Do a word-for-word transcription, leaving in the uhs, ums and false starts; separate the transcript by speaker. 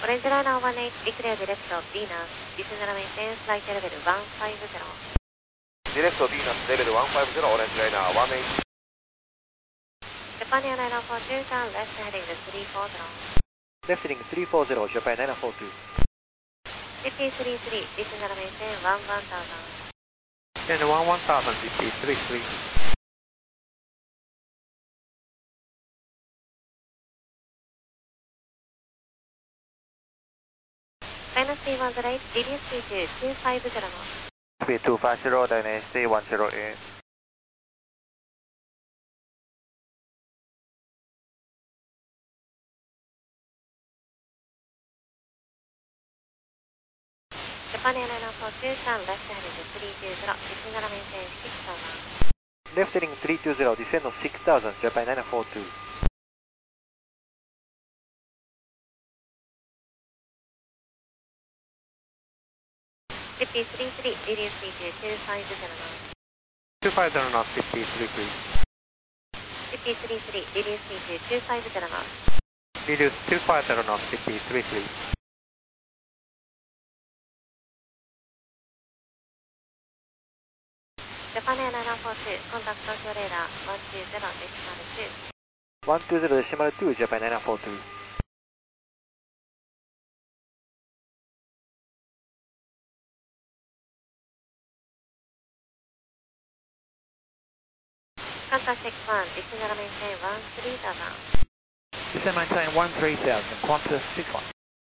Speaker 1: オレンジライナーワンエイト、リクレアディレクト、ビーナス、ディスナラメイテンス、フライトレベルワンファイブゼロ。
Speaker 2: ディレクト、ビーナス、レベルワンファイブゼロ、オレンジライナーワンエイト。
Speaker 1: ジャパンエアライナーフォーツー、ターン、レフトヘディングスリーフォーゼロ。
Speaker 3: レフトヘディングスリーフォーゼロ、ジャパンナインフォーツー。
Speaker 1: フィフティースリースリー、ディスナラメイテンワンワンタウザン。
Speaker 3: And one one thousand, fifty three three.
Speaker 1: Minus three one zero eight, radius three two two five zero.
Speaker 3: three two five zero, Dynasty one zero eight.
Speaker 1: Japan Airliner four two, turn left heading three two zero, descend and maintain six thousand.
Speaker 3: Left heading three two zero, descend of six thousand, Japan nine four two.
Speaker 1: fifty three three, radius three two two five zero.
Speaker 3: two five zero knots, fifty three three.
Speaker 1: fifty three three, radius three two two five zero.
Speaker 3: Radius two five zero knots, fifty three three.
Speaker 1: Japan Airliner four two, contact Tokyo radar one two zero decimal two.
Speaker 3: one two zero decimal two, Japan nine four two.
Speaker 1: Contact six one, descend and maintain one three thousand.
Speaker 3: Descend maintain one three thousand, Qantas six one.